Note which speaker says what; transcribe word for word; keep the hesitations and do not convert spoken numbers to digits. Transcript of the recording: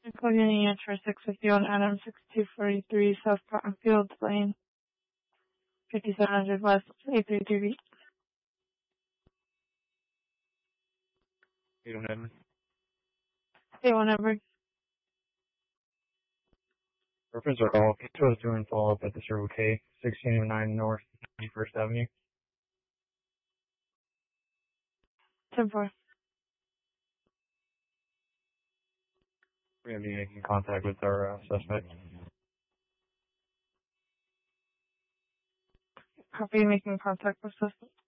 Speaker 1: Including units for six fifty-one Adams, sixty-two forty-three South Cotton Fields Lane, fifty-seven hundred West, eight three two B.
Speaker 2: eight one Edmund.
Speaker 1: eight one Edward.
Speaker 2: Reference are all. It was doing follow-up at the Circle K, sixteen oh nine North ninety-first Avenue.
Speaker 1: ten four.
Speaker 2: We're going to be making contact with our uh, suspect.
Speaker 1: Copy, making contact with suspect.